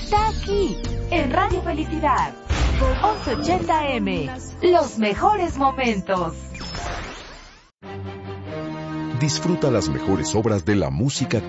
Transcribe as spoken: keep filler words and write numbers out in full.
está aquí, en Radio Felicidad. once ochenta eme, los mejores momentos. Disfruta las mejores obras de la música